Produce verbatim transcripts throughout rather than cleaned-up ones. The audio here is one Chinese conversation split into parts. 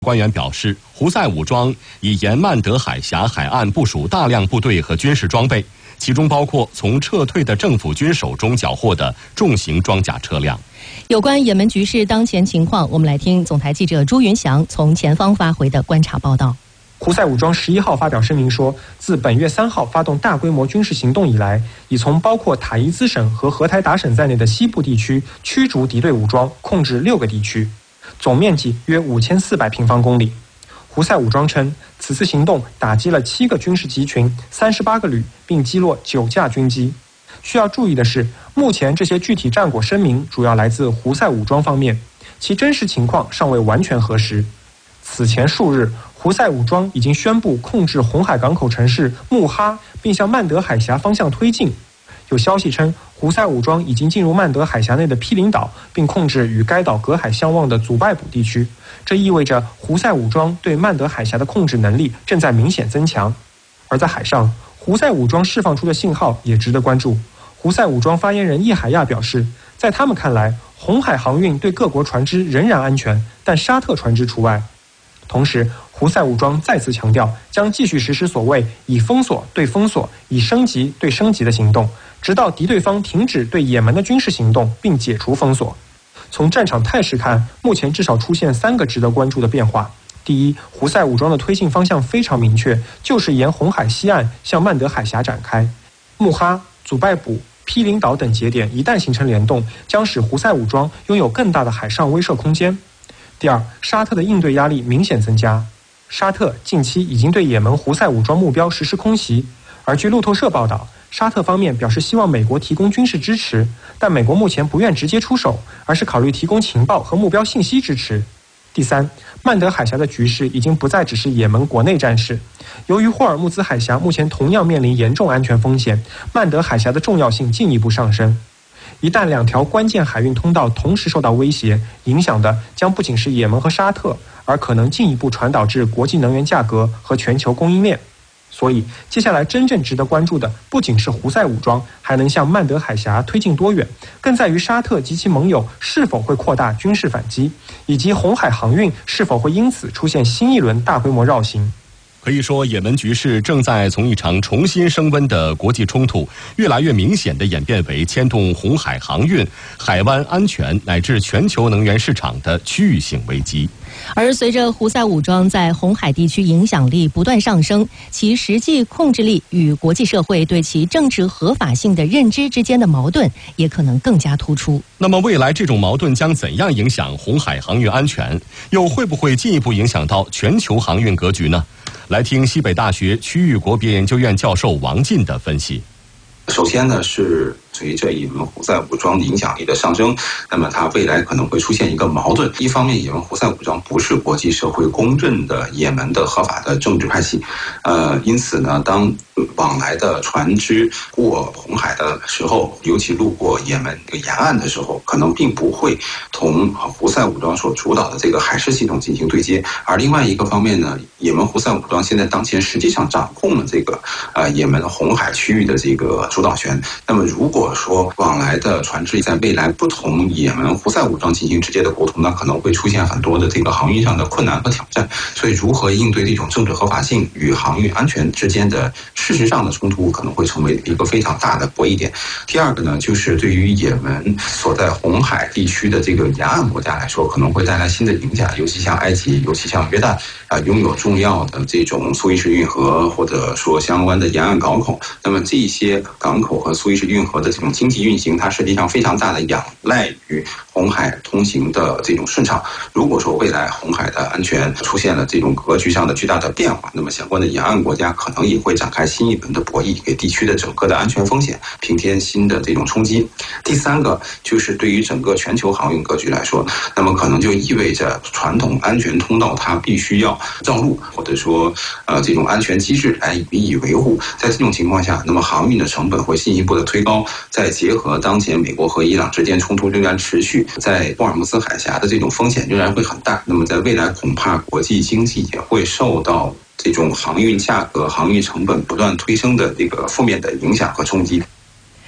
官员表示，胡塞武装已沿曼德海峡海岸部署大量部队和军事装备，其中包括从撤退的政府军手中缴获的重型装甲车辆。 有关也门局势当前情况，我们来听总台记者朱云祥从前方发回的观察报道。 胡塞武装十一号发表声明说，自本月三号发动大规模军事行动以来，已从包括塔伊兹省和荷台达省在内的西部地区驱逐敌对武装，控制六个地区，总面积约五千四百平方公里。胡塞武装称，此次行动打击了七个军事集群、三十八个旅，并击落九架军机。需要注意的是，目前这些具体战果声明主要来自胡塞武装方面，其真实情况尚未完全核实。此前数日，胡塞武装已经宣布控制红海港口城市穆哈，并向曼德海峡方向推进。有消息称，胡塞武装已经进入曼德海峡内的毗邻岛，并控制与该岛隔海相望的祖拜卜地区。这意味着胡塞武装对曼德海峡的控制能力正在明显增强。而在海上，胡塞武装释放出的信号也值得关注。胡塞武装发言人易海亚表示，在他们看来，红海航运对各国船只仍然安全，但沙特船只除外。同时，胡塞武装再次强调，将继续实施所谓以封锁对封锁、以升级对升级的行动，直到敌对方停止对也门的军事行动并解除封锁。从战场态势看，目前至少出现三个值得关注的变化。第一，胡塞武装的推进方向非常明确，就是沿红海西岸向曼德海峡展开。穆哈、祖拜卜、毗邻岛等节点一旦形成联动，将使胡塞武装拥有更大的海上威慑空间。第二，沙特的应对压力明显增加。沙特近期已经对也门胡塞武装目标实施空袭，而据路透社报道，沙特方面表示希望美国提供军事支持，但美国目前不愿直接出手，而是考虑提供情报和目标信息支持。第三，曼德海峡的局势已经不再只是也门国内战事，由于霍尔木兹海峡目前同样面临严重安全风险，曼德海峡的重要性进一步上升。一旦两条关键海运通道同时受到威胁，影响的将不仅是也门和沙特，而可能进一步传导至国际能源价格和全球供应链。所以，接下来真正值得关注的不仅是胡塞武装还能向曼德海峡推进多远，更在于沙特及其盟友是否会扩大军事反击，以及红海航运是否会因此出现新一轮大规模绕行。 可以说，也门局势正在从一场重新升温的国际冲突，越来越明显地演变为牵动红海航运、海湾安全乃至全球能源市场的区域性危机。 而随着胡塞武装在红海地区影响力不断上升，其实际控制力与国际社会对其政治合法性的认知之间的矛盾也可能更加突出。 那么未来这种矛盾将怎样影响红海航运安全？又会不会进一步影响到全球航运格局呢？来听西北大学区域国别研究院教授王进的分析。 首先呢，是随着也门胡塞武装影响力的上升，那么它未来可能会出现一个矛盾。一方面，也门胡塞武装不是国际社会公认的也门的合法的政治派系，呃，因此呢，当往来的船只过红海的时候，尤其路过也门这个沿岸的时候，可能并不会同胡塞武装所主导的这个海事系统进行对接。而另外一个方面呢，也门胡塞武装现在当前实际上掌控了这个呃也门红海区域的这个主导权。那么如果说往来的船只在未来不同也门胡塞武装进行直接的沟通，那可能会出现很多的这个航运上的困难和挑战。所以如何应对这种政治合法性与航运安全之间的事实上的冲突，可能会成为一个非常大的博弈点。第二个呢，就是对于也门所在红海地区的这个沿岸国家来说，可能会带来新的影响，尤其像埃及，尤其像约旦啊，拥有重要的这种苏伊士运河或者说相关的沿岸港口。那么这些港口和苏伊士运河的这种经济运行，它实际上非常大的仰赖于红海通行的这种顺畅。如果说未来红海的安全出现了这种格局上的巨大的变化，那么相关的沿岸国家可能也会展开新一轮的博弈，给地区的整个的安全风险平添新的这种冲击。第三个就是对于整个全球航运格局来说，那么可能就意味着传统安全通道它必须要造路，或者说呃这种安全机制来予以维护。在这种情况下，那么航运的成本会进一步的推高，再结合当前美国和伊朗之间冲突仍然持续，在霍尔木兹海峡的这种风险仍然会很大，那么在未来恐怕国际经济也会受到这种航运价格、航运成本不断推升的这个负面的影响和冲击。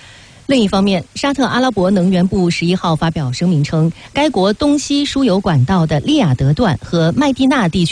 另一方面，沙特阿拉伯能源部十一号发表声明称，该国东西输油管道的利雅得段和麦地那地区